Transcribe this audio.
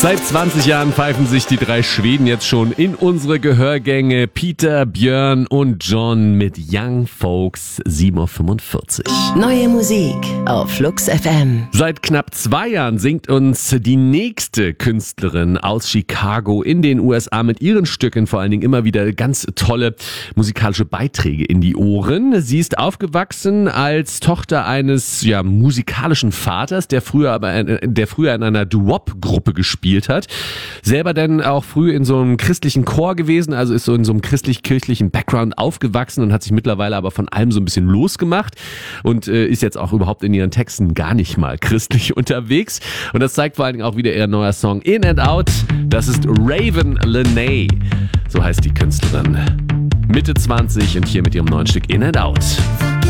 Seit 20 Jahren pfeifen sich die drei Schweden jetzt schon in unsere Gehörgänge. Peter, Björn und John mit Young Folks, 7.45 Uhr. Neue Musik auf Flux FM. Seit knapp 2 Jahren singt uns die nächste Künstlerin aus Chicago in den USA mit ihren Stücken vor allen Dingen immer wieder ganz tolle musikalische Beiträge in die Ohren. Sie ist aufgewachsen als Tochter eines musikalischen Vaters, der früher in einer Doo-Wop-Gruppe gespielt hat. Selber dann auch früh in so einem christlichen Chor gewesen, also ist so in so einem christlich-kirchlichen Background aufgewachsen und hat sich mittlerweile aber von allem so ein bisschen losgemacht und ist jetzt auch überhaupt in ihren Texten gar nicht mal christlich unterwegs. Und das zeigt vor allen Dingen auch wieder ihr neuer Song In and Out. Das ist Raven Lenae. So heißt die Künstlerin. Mitte 20 und hier mit ihrem neuen Stück In and Out.